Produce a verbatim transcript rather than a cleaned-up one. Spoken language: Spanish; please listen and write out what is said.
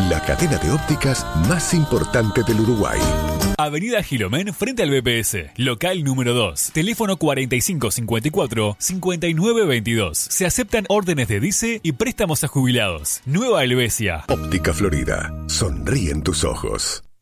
la cadena de ópticas más importante del Uruguay. Avenida Gilomén frente al B P S, local número dos, teléfono cuarenta y cinco cincuenta y cuatro cincuenta y nueve veintidós. Se aceptan órdenes de dice y préstamos a jubilados. Nueva Helvecia. Óptica Florida. Sonríen tus ojos.